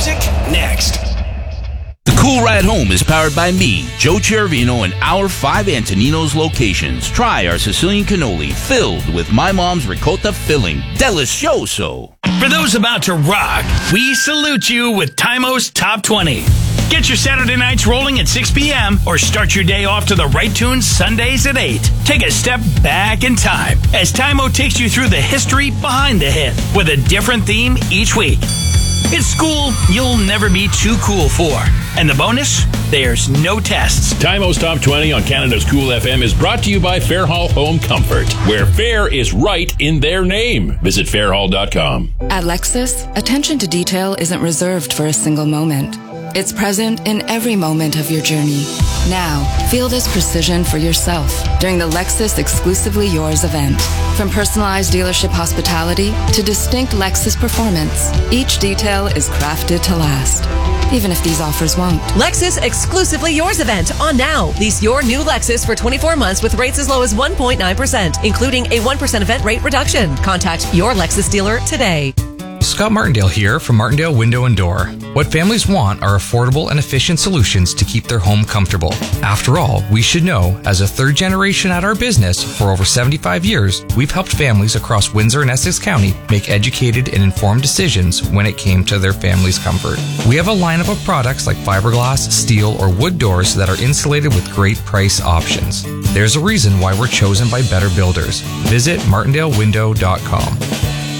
music next. The Cool Ride Home is powered by me, Joe Chervino, and our 5 Antoninos locations. Try our Sicilian cannoli filled with my mom's ricotta filling. Delicioso. For those about to rock, we salute you with Timo's Top 20. Get your Saturday nights rolling at 6 p.m. or start your day off to the right tunes Sundays at 8. Take a step back in time as Timo takes you through the history behind the hit with a different theme each week. It's school you'll never be too cool for. And the bonus? There's no tests. Timo's Top 20 on Canada's Cool FM is brought to you by Fairhall Home Comfort, where fair is right in their name. Visit fairhall.com. At Lexus, attention to detail isn't reserved for a single moment. It's present in every moment of your journey. Now, feel this precision for yourself during the Lexus Exclusively Yours event. From personalized dealership hospitality to distinct Lexus performance, each detail is crafted to last, even if these offers won't. Lexus Exclusively Yours event on now. Lease your new Lexus for 24 months with rates as low as 1.9%, including a 1% event rate reduction. Contact your Lexus dealer today. Scott Martindale here from Martindale Window and Door. What families want are affordable and efficient solutions to keep their home comfortable. After all, we should know, as a third generation at our business for over 75 years, we've helped families across Windsor and Essex County make educated and informed decisions when it came to their family's comfort. We have a lineup of products like fiberglass, steel, or wood doors that are insulated with great price options. There's a reason why we're chosen by better builders. Visit martindalewindow.com.